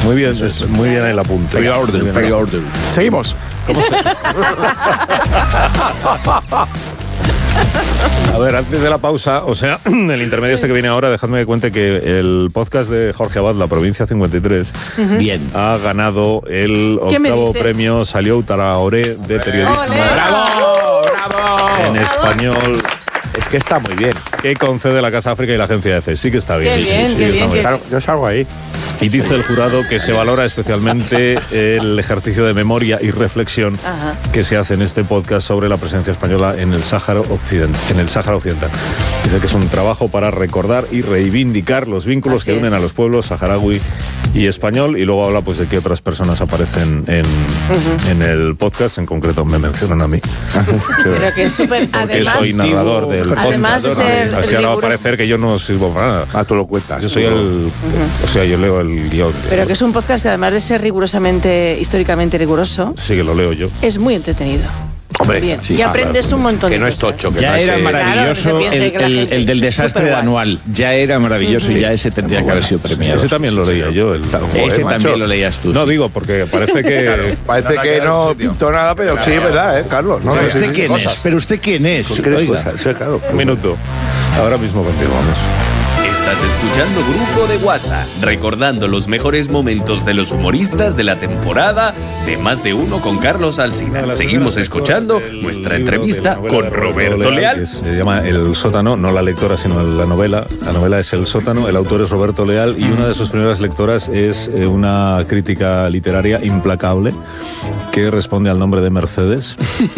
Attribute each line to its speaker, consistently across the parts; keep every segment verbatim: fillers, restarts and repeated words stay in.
Speaker 1: Muy bien, es, muy bien el apunte.
Speaker 2: Pre-order, pre-order. Seguimos. ¿Cómo se...
Speaker 1: A ver, antes de la pausa, o sea, el intermedio este que viene ahora, dejadme que cuente que el podcast de Jorge Abad, La Provincia cincuenta y tres, uh-huh. bien, ha ganado el octavo premio Salió Traoré de periodismo.
Speaker 2: ¡Olé! ¡Bravo! ¡Bravo!
Speaker 1: En español.
Speaker 3: Es que está muy bien.
Speaker 1: Que concede la Casa África y la Agencia EFE. Sí que está bien.
Speaker 4: Qué
Speaker 1: sí,
Speaker 4: bien,
Speaker 1: sí,
Speaker 4: qué
Speaker 1: sí,
Speaker 4: bien,
Speaker 1: está
Speaker 4: qué
Speaker 1: claro,
Speaker 3: yo salgo ahí.
Speaker 1: Y dice el jurado que se valora especialmente el ejercicio de memoria y reflexión Ajá. que se hace en este podcast sobre la presencia española en el Sáhara Occidental. En el Sáhara Occidental. Dice que es un trabajo para recordar y reivindicar los vínculos Así que unen es. a los pueblos saharaui y español, y luego habla pues de que otras personas aparecen en, uh-huh. en el podcast, en concreto me mencionan a mí.
Speaker 4: Pero que es súper, además,
Speaker 1: soy narrador del podcast.
Speaker 4: Además de ser
Speaker 1: Así ahora va a parecer que yo no sirvo para nada.
Speaker 3: Ah, tú lo cuentas.
Speaker 1: Yo soy el... Uh-huh. O sea, yo leo el guión.
Speaker 4: Pero que es un podcast que además de ser rigurosamente, históricamente riguroso...
Speaker 1: Sí, que lo leo yo.
Speaker 4: Es muy entretenido.
Speaker 3: Hombre,
Speaker 4: bien.
Speaker 3: Sí,
Speaker 4: y aprendes
Speaker 3: claro,
Speaker 4: un montón
Speaker 3: que
Speaker 4: de
Speaker 3: no
Speaker 4: cosas.
Speaker 3: es tocho. Que
Speaker 2: ya
Speaker 3: no
Speaker 2: era
Speaker 3: es,
Speaker 2: maravilloso
Speaker 4: claro,
Speaker 2: el, el, el del desastre de anual. Ya era maravilloso uh-huh. y ya ese tendría que haber sido premiado.
Speaker 1: Ese también lo leía yo. El,
Speaker 2: Joder, ese macho. También lo leías tú.
Speaker 1: No,
Speaker 2: sí.
Speaker 1: digo, porque parece que...
Speaker 3: Claro, parece que no pintó nada, pero claro, sí, es verdad, ¿eh, Carlos? No,
Speaker 2: ¿Pero
Speaker 3: no,
Speaker 2: usted
Speaker 3: sí,
Speaker 2: quién
Speaker 3: cosas.
Speaker 2: es? ¿Pero usted quién es?
Speaker 3: Cosas, sí, claro.
Speaker 1: Un minuto. Ahora mismo continuamos.
Speaker 5: Estás escuchando Grupo de WhatsApp, recordando los mejores momentos de los humoristas de la temporada de Más de Uno con Carlos Alsina. Seguimos escuchando nuestra entrevista con Roberto Leal.
Speaker 1: Se llama El Sótano, no la lectora, sino la novela. La novela es El Sótano, el autor es Roberto Leal y una de sus primeras lectoras es una crítica literaria implacable que responde al nombre de Mercedes.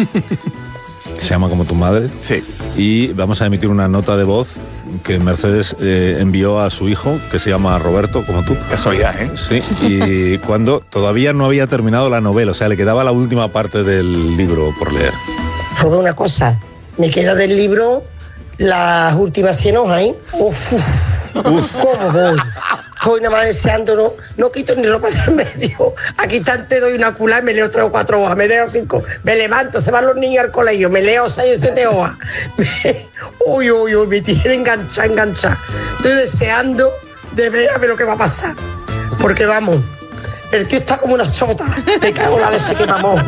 Speaker 1: Se llama Como tu madre.
Speaker 2: Sí.
Speaker 1: Y vamos a emitir una nota de voz que Mercedes eh, envió a su hijo, que se llama Roberto, como tú.
Speaker 2: Casualidad, ¿eh?
Speaker 1: Sí, y cuando todavía no había terminado la novela, o sea, le quedaba la última parte del libro por leer.
Speaker 6: Una cosa, me queda del libro las últimas cien hojas, ¿eh? Uf, uf, uf. ¿Cómo voy? Estoy nada más deseando, no, no quito ni ropa del medio. Aquí te doy una culá y me leo tres o cuatro hojas, me leo cinco, me levanto, se van los niños al colegio, me leo seis o siete hojas. Me, uy, uy, uy, me tiene enganchada, enganchada. Estoy deseando de ver a ver lo que va a pasar. Porque vamos, el tío está como una sota. Me cago en la leche que mamó.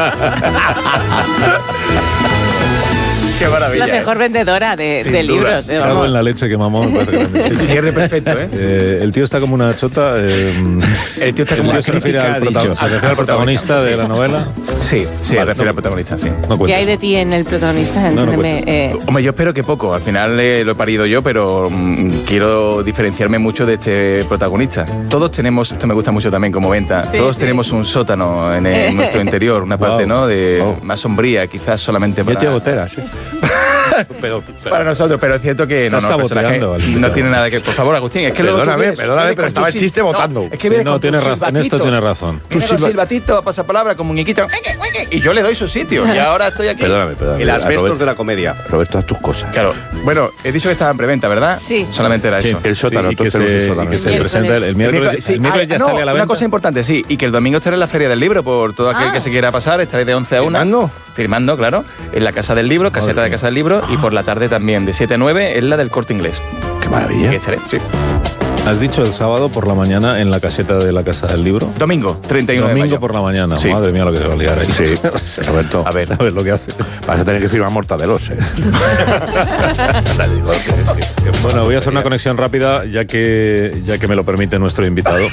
Speaker 2: Qué maravilla.
Speaker 4: La mejor
Speaker 2: ¿eh?
Speaker 4: vendedora de, de libros. Eh,
Speaker 1: Cago en la leche que mamó.
Speaker 2: El cierre perfecto, ¿eh?
Speaker 1: ¿eh? El tío está como una chota. Eh,
Speaker 2: el tío está como una
Speaker 1: se refiere al, prota- se refiere al protagonista de la novela.
Speaker 2: Sí, sí,
Speaker 1: vale,
Speaker 2: me refiero
Speaker 1: no,
Speaker 2: al protagonista, sí.
Speaker 1: No
Speaker 4: ¿Qué hay de ti en el protagonista?
Speaker 1: No, no
Speaker 4: eh...
Speaker 2: Hombre, yo espero que poco. Al final eh, lo he parido yo, pero mmm, quiero diferenciarme mucho de este protagonista. Todos tenemos, esto me gusta mucho también como venta, sí, todos sí. tenemos un sótano en, en nuestro interior, una parte, wow. ¿no? De wow. más sombría, quizás solamente para...
Speaker 3: Yo te gotera, sí.
Speaker 2: Pero, pero, para nosotros, pero es cierto que no, no, no tiene nada que... Por favor, Agustín, es que
Speaker 3: perdóname,
Speaker 2: lo
Speaker 3: perdóname, pero estaba el chiste votando.
Speaker 2: No, es que viene
Speaker 1: sí, no, tiene razón, en esto tiene razón.
Speaker 2: Tu silba... silbatito, pasapalabra, con muñequito, y yo le doy su sitio, y ahora estoy aquí.
Speaker 3: Perdóname, perdóname.
Speaker 2: El asbestos
Speaker 3: de la comedia. Roberto, haz tus cosas.
Speaker 2: Claro. Bueno, he dicho que estaba en preventa, ¿verdad?
Speaker 4: Sí.
Speaker 2: Solamente era
Speaker 4: sí.
Speaker 2: eso.
Speaker 3: El sótano,
Speaker 1: sí, que se, el sótano. Que se presenta el miércoles.
Speaker 2: Sí,
Speaker 1: el miércoles ya
Speaker 2: no,
Speaker 1: sale a la venta.
Speaker 2: Una cosa importante, sí, y que el domingo estaré en la Feria del Libro, por todo aquel ah. que se quiera pasar, estaré de once a una.
Speaker 3: ¿Firmando?
Speaker 2: Firmando, claro, en la Casa del Libro, caseta de Casa del Libro, y por la tarde también, de siete a nueve, en la del Corte Inglés.
Speaker 3: ¡Qué maravilla!
Speaker 2: Que estaré, sí.
Speaker 1: ¿Has dicho el sábado por la mañana en la caseta de la Casa del Libro?
Speaker 2: Domingo, treinta y uno
Speaker 1: Domingo
Speaker 2: de mayo.
Speaker 1: por la mañana.
Speaker 2: Sí.
Speaker 1: Madre mía lo que se va a liar ahí.
Speaker 3: Sí, Roberto.
Speaker 2: A ver,
Speaker 1: a ver lo que hace.
Speaker 3: Vas a tener que firmar mortadelos, ¿eh?
Speaker 1: Bueno, voy a hacer una conexión rápida, ya que, ya que me lo permite nuestro invitado.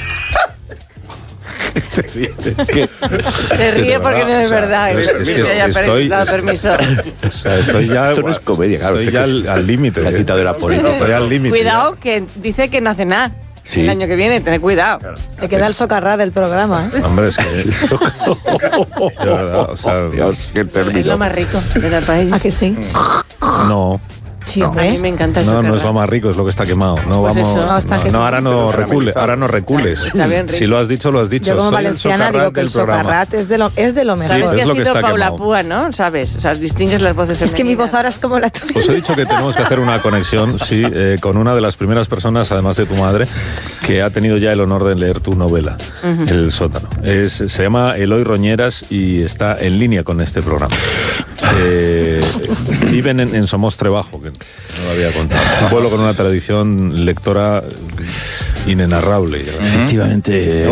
Speaker 4: Se ríe, es que, se ríe porque no es verdad.
Speaker 1: Es, es que
Speaker 4: haya
Speaker 1: estoy,
Speaker 4: dado permiso.
Speaker 1: O sea, estoy ya.
Speaker 3: Esto no es comedia, claro.
Speaker 1: Estoy ya al, al límite.
Speaker 3: Se ha quitado de la política.
Speaker 1: Estoy al límite.
Speaker 4: Cuidado, que dice que no hace nada.
Speaker 3: Sí.
Speaker 4: El año que viene, tened cuidado.
Speaker 7: Claro. Le queda el socarrá del programa, ¿eh?
Speaker 1: Hombre, es que... de verdad, o sea...
Speaker 3: Dios, qué término.
Speaker 4: Es lo más rico de la país.
Speaker 7: ¿A que sí?
Speaker 1: No.
Speaker 7: Sí,
Speaker 4: no.
Speaker 7: hombre.
Speaker 4: A mí me encanta eso.
Speaker 1: No, no es lo más rico, es lo que está quemado. No,
Speaker 4: pues
Speaker 1: vamos,
Speaker 4: eso.
Speaker 7: No, está
Speaker 1: no,
Speaker 7: quemado.
Speaker 1: no, ahora no recules, ahora no recules.
Speaker 4: Está bien rico.
Speaker 1: Si lo has dicho, lo has dicho.
Speaker 7: Yo como
Speaker 1: Soy
Speaker 7: valenciana digo que el socarrat es de lo, es de lo mejor.
Speaker 4: Sabes
Speaker 1: Sí,
Speaker 4: que
Speaker 1: es
Speaker 4: ha
Speaker 1: lo que
Speaker 4: sido
Speaker 1: está
Speaker 4: Paula
Speaker 1: quemado.
Speaker 4: Púa, ¿no? ¿Sabes? O sea, distingues las voces femeninas.
Speaker 7: Es que mi voz ahora es como la tuya.
Speaker 1: Pues he dicho que tenemos que hacer una conexión, sí, eh, con una de las primeras personas, además de tu madre, que ha tenido ya el honor de leer tu novela, uh-huh. El Sótano. Es, se llama Eloy Roñeras y está en línea con este programa. Eh, viven en, en Somos-Trebajo, que no lo había contado. Un pueblo con una tradición lectora inenarrable.
Speaker 2: Efectivamente,